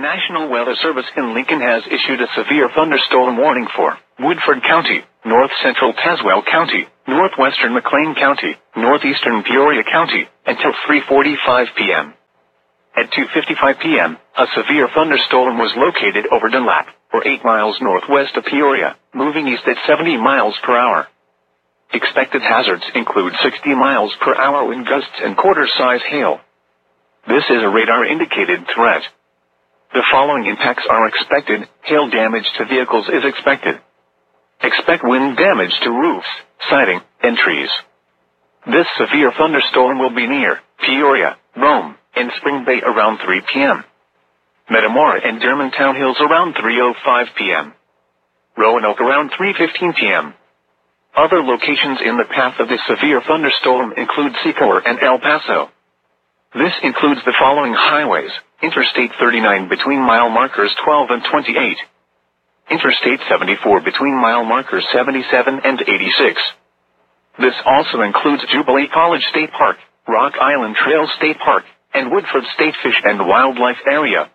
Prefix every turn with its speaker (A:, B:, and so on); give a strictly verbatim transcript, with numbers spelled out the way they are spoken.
A: National Weather Service in Lincoln has issued a severe thunderstorm warning for Woodford County, North Central Tazewell County, Northwestern McLean County, Northeastern Peoria County, until three forty-five p.m. At two fifty-five p.m., a severe thunderstorm was located over Dunlap, or eight miles northwest of Peoria, moving east at seventy miles per hour. Expected hazards include sixty miles per hour wind gusts and quarter-size hail. This is a radar-indicated threat. The following impacts are expected. Hail damage to vehicles is expected. Expect wind damage to roofs, siding, and trees. This severe thunderstorm will be near Peoria, Rome, and Spring Bay around three p.m. Metamora and Germantown Hills around three oh five p.m. Roanoke around three fifteen p.m. Other locations in the path of this severe thunderstorm include Sycamore and El Paso. This includes the following highways: Interstate thirty-nine between mile markers twelve and twenty-eight. Interstate seventy-four between mile markers seventy-seven and eighty-six. This also includes Jubilee College State Park, Rock Island Trail State Park, and Woodford State Fish and Wildlife Area.